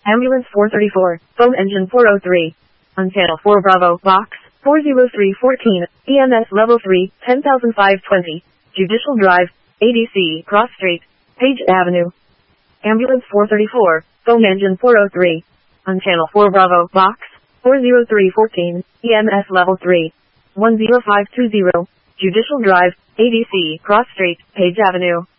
Ambulance 434, foam engine 403. On channel 4 Bravo, box 40314, EMS level 3, 10,520. Judicial Drive, ADC, Cross Street, Page Avenue. Ambulance 434, foam engine 403. On channel 4 Bravo, box 40314, EMS level 3, 10520. Judicial Drive, ADC, Cross Street, Page Avenue.